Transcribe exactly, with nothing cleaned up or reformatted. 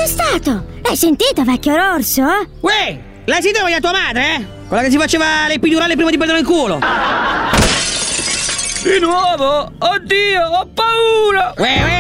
Cos'è stato? L'hai sentito, vecchio orso? Uè, l'hai sentita quella tua madre, eh? Quella che si faceva l'epidurale prima di perdere il culo. Di nuovo? Oddio, ho paura! Uè, uè.